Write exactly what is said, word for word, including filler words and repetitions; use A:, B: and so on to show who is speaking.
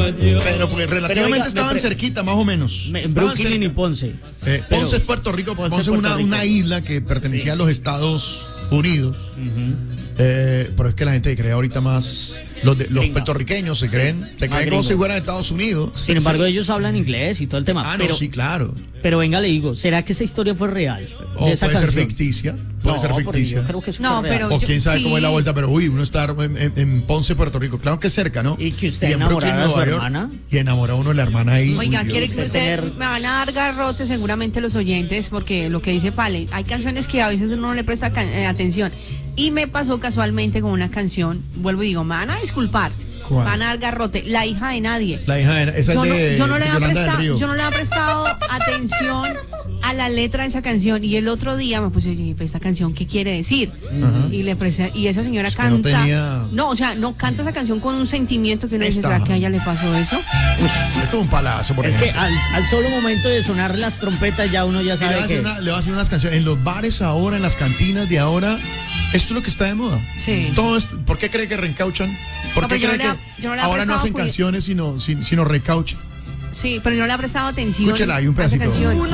A: años.
B: Pero pues relativamente
A: oiga,
B: estaban
A: me pre-
B: cerquita, más o menos.
A: Me-
B: Estaban
A: Brooklyn
B: cerca.
A: y Ponce.
B: Eh,
A: Pero-
B: Ponce es Puerto Rico.
A: Ponce
B: Ponce
A: es
B: es una,
A: Puerto Rico.
B: una isla que pertenecía
A: Sí.
B: a los Estados Unidos. Eh, pero es que la gente cree ahorita más. Los, de- los
A: Gringa.
B: puertorriqueños se creen, se
A: Más
B: creen como
A: gringo.
B: si fueran de Estados Unidos.
A: Sin embargo, ellos hablan inglés y todo el tema.
B: Ah, no,
A: pero,
B: sí, claro.
A: pero venga, le digo, ¿será que esa historia fue real?
B: O
A: de esa
B: puede ser
A: canción?
B: ficticia. Puede
A: No,
B: ser
A: porque
B: ficticia.
A: yo creo que eso
C: No,
A: fue real.
C: pero-
B: O
C: yo-
B: quién sabe
C: sí.
B: cómo es la vuelta, pero uy, uno está en, en- en Ponce, Puerto Rico. Claro que es cerca, ¿no?
A: Y que usted
B: en
A: enamorara
B: Brooklyn,
A: a su
B: Nueva York,
A: hermana.
B: Y enamora a uno de la hermana ahí.
C: Oiga,
B: Uy,
C: quiere
B: Dios.
C: que usted
A: tener-
C: me van a dar garrote seguramente los oyentes, porque lo que dice Pale, hay canciones que a veces uno no le presta can- eh, atención. Y me pasó casualmente con una canción, vuelvo y digo, me van a disculpar,
B: ¿Cuál?
C: me van a dar garrote, La hija de nadie.
B: La hija de esa
C: Yo
B: es
C: no,
B: de
C: yo no le había
B: Yolanda del
C: prestado,
B: Río.
C: yo no le había prestado atención a la letra de esa canción, y el otro día me puse, oye, pues, esta canción, ¿qué quiere decir? Y le presté, y esa señora
B: Es que no
C: canta,
B: tenía-
C: no, o sea, no canta esa canción con un sentimiento que uno dice,
B: Esta.
C: ¿será que a ella le pasó eso?
B: Uf, esto es un palazo, por
A: Es que
B: ejemplo.
A: al, al solo momento de sonar las trompetas ya uno ya
B: Y le, va
A: sabe
B: a hacer
A: que...
B: una- le va a hacer unas canciones. En los bares ahora, en las cantinas de ahora, esto es lo que está de moda.
C: Sí.
B: Todo esto- ¿Por qué cree que reencauchan? ¿Por
C: No,
B: qué
C: pero yo
B: cree
C: no le ha-
B: que
C: yo no le he
B: ahora no
C: prestado
B: hacen
C: cuida-
B: canciones sino, sino, sino recauchan?
C: Sí, pero yo no le he prestado atención
B: Escúchela ahí un
C: a esa
B: pedacito.
C: canción.